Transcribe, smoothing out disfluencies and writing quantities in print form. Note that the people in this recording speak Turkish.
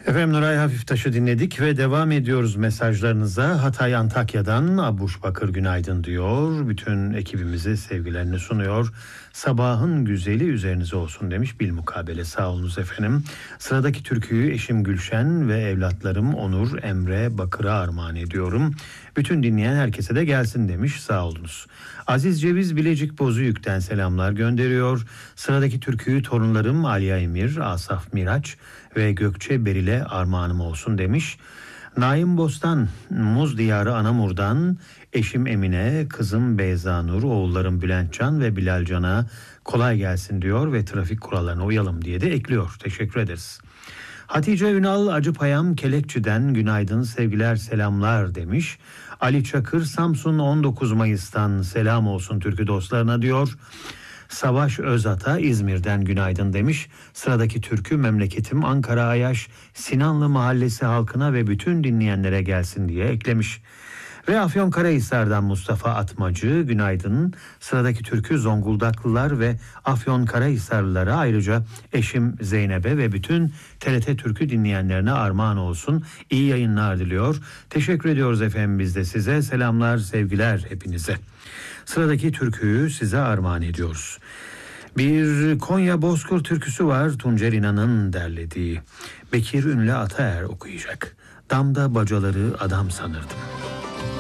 Efendim, Nuray Hafiftaş'ı dinledik ve devam ediyoruz mesajlarınıza. Hatay Antakya'dan Abuş Bakır günaydın diyor. Bütün ekibimize sevgilerini sunuyor. Sabahın güzeli üzerinize olsun demiş, bilmukabele, sağ olunuz efendim. Sıradaki türküyü eşim Gülşen ve evlatlarım Onur, Emre, Bakır'a armağan ediyorum. Bütün dinleyen herkese de gelsin demiş, sağ olunuz. Aziz Ceviz Bilecik Bozüyük'ten selamlar gönderiyor. Sıradaki türküyü torunlarım Aliye Emir, Asaf Miraç ve Gökçe Beril'e armağanım olsun demiş. Naim Bostan, Muz Diyarı Anamur'dan eşim Emine, kızım Beyza Nur, oğullarım Bülentcan ve Bilalcan'a kolay gelsin diyor ve trafik kurallarına uyalım diye de ekliyor. Teşekkür ederiz. Hatice Ünal Acıpayam Kelekçi'den günaydın, sevgiler, selamlar demiş. Ali Çakır Samsun 19 Mayıs'tan selam olsun türkü dostlarına diyor. Savaş Özata İzmir'den günaydın demiş. Sıradaki türkü memleketim Ankara Ayaş Sinanlı Mahallesi halkına ve bütün dinleyenlere gelsin diye eklemiş. Ve Afyonkarahisar'dan Mustafa Atmacı günaydın. Sıradaki türkü Zonguldaklılar ve Afyonkarahisarlılara, ayrıca eşim Zeynep'e ve bütün TRT Türkü dinleyenlerine armağan olsun. İyi yayınlar diliyor. Teşekkür ediyoruz efendim, biz de size. Selamlar, sevgiler hepinize. Sıradaki türküyü size armağan ediyoruz. Bir Konya Bozkır türküsü var, Tuncer İnan'ın derlediği. Bekir Ünlü Ataer okuyacak. Damda bacaları adam sanırdım.